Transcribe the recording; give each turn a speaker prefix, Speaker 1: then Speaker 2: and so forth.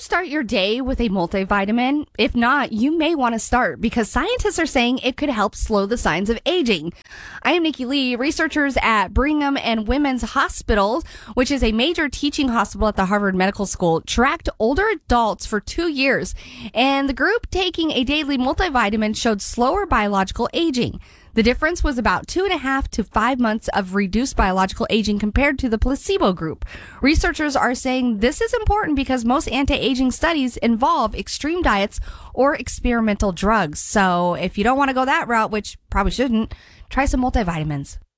Speaker 1: start your day with a multivitamin? If not, you may want to start because scientists are saying it could help slow the signs of aging. I am Nikki Lee. Researchers at Brigham and Women's Hospital, which is a major teaching hospital at the Harvard Medical School, tracked older adults for 2 years, and the group taking a daily multivitamin showed slower biological aging. The difference was about 2.5 to 5 months of reduced biological aging compared to the placebo group. Researchers are saying this is important because most anti-aging studies involve extreme diets or experimental drugs. So if you don't want to go that route, which probably shouldn't, try some multivitamins.